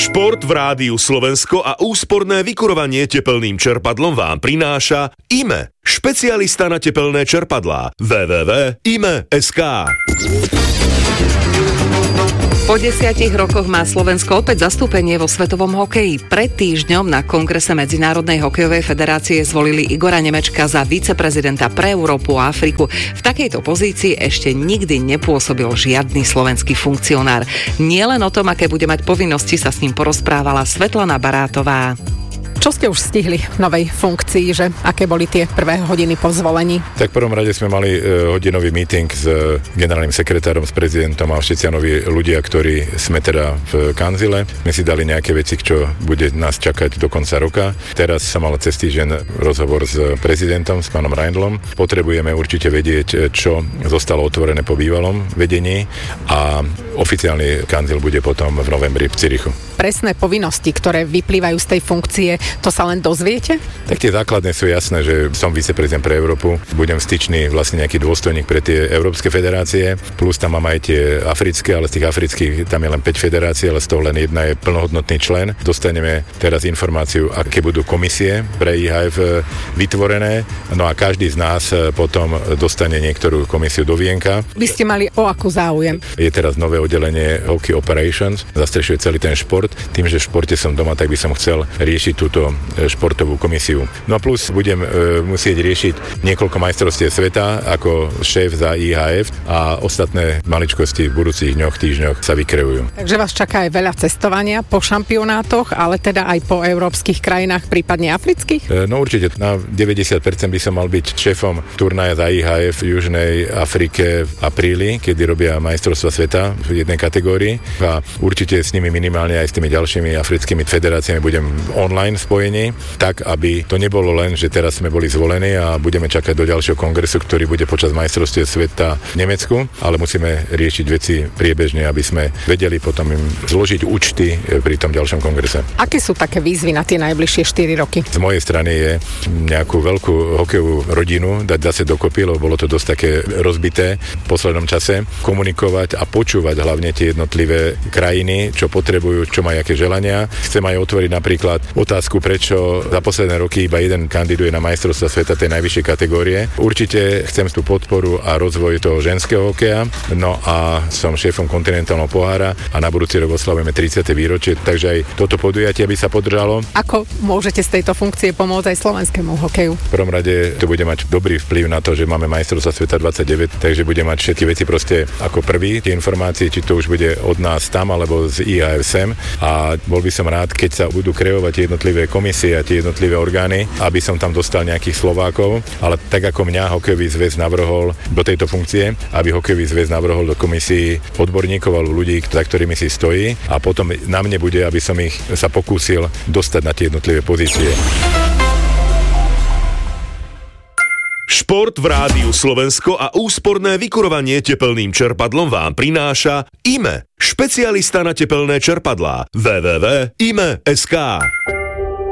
Šport v Rádiu Slovensko a úsporné vykurovanie tepelným čerpadlom vám prináša IME, špecialista na tepelné čerpadlá. www.ime.sk. Po 10 rokoch má Slovensko opäť zastúpenie vo svetovom hokeji. Pred týždňom na kongrese Medzinárodnej hokejovej federácie zvolili Igora Nemečka za viceprezidenta pre Európu a Afriku. V takejto pozícii ešte nikdy nepôsobil žiadny slovenský funkcionár. Nielen o tom, aké bude mať povinnosti, sa s ním porozprávala Svetlana Barátová. Čo ste už stihli v novej funkcii, že aké boli tie prvé hodiny po zvolení? Tak v prvom rade sme mali hodinový meeting s generálnym sekretárom, s prezidentom a všetci noví ľudia, ktorí sme teda v kanzile. My si dali nejaké veci, čo bude nás čakať do konca roka. Teraz sa mal cez týždeň rozhovor s prezidentom, s pánom Reindlom. Potrebujeme určite vedieť, čo zostalo otvorené po bývalom vedení a oficiálny kanzil bude potom v novembri v Zürichu. Presné povinnosti, ktoré vyplývajú z tej funkcie, to sa len dozviete? Tak tie základné sú jasné, že som viceprezident pre Európu, budem styčný vlastne nejaký dôstojník pre tie európske federácie, plus tam mám aj tie africké, ale z tých afrických tam je len 5 federácií, ale z toho len jedna je plnohodnotný člen. Dostaneme teraz informáciu, aké budú komisie pre IHF vytvorené, no a každý z nás potom dostane niektorú komisiu do vienka. Vy ste mali o akú záujem? Je teraz nové oddelenie Hockey Operations, zastrešuje celý ten šport. Tým, že v športe som doma, tak by som chcel riešiť túto športovú komisiu. No a plus budem musieť riešiť niekoľko majstrovstiev sveta ako šéf za IHF a ostatné maličkosti v budúcich dňoch, týždňoch sa vykreujú. Takže vás čaká aj veľa cestovania po šampionátoch, ale teda aj po európskych krajinách, prípadne afrických? No určite, na 90% by som mal byť šéfom turnaja za IHF v Južnej Afrike v apríli, kedy robia majstrovstvá sveta v jednej kategórii a určite s nimi minimálne aj s tými ďalšími africkými federáciami budem online spojení, tak aby to nebolo len, že teraz sme boli zvolení a budeme čakať do ďalšieho kongresu, ktorý bude počas majstrovstiev sveta v Nemecku, ale musíme riešiť veci priebežne, aby sme vedeli potom im zložiť účty pri tom ďalšom kongrese. Aké sú také výzvy na tie najbližšie 4 roky? Z mojej strany je nejakú veľkú hokejovú rodinu dať zase dokopy, lebo bolo to dosť také rozbité v poslednom čase, komunikovať a počúvať hlavne tie jednotlivé krajiny, čo potrebujú, čo majú aké želania. Chcem aj otvoriť napríklad otázku, prečo za posledné roky iba jeden kandiduje na majstrovstvá sveta tej najvyššej kategórie. Určite chcem tú podporu a rozvoj toho ženského hokeja. No a som šéfom kontinentálneho pohára a na budúci rok oslavujeme 30. výročie, takže aj toto podujatie by sa podržalo. Ako môžete z tejto funkcie pomôcť aj slovenskému hokeju? V prvom rade to bude mať dobrý vplyv na to, že máme majstrovstvá sveta 29, takže bude mať všetky veci proste ako prvý tie informácie, či to už bude od nás tam alebo z IHF sem. A bol by som rád, keď sa budú kreovať tie jednotlivé komisie a tie jednotlivé orgány, aby som tam dostal nejakých Slovákov, ale tak ako mňa hokejový zväz navrhol do tejto funkcie, aby hokejový zväz navrhol do komisii odborníkov alebo ľudí, za ktorými si stojí a potom na mne bude, aby som ich sa pokúsil dostať na tie jednotlivé pozície. Šport v Rádiu Slovensko a úsporné vykurovanie tepelným čerpadlom vám prináša IME, špecialista na tepelné čerpadlá. www.ime.sk.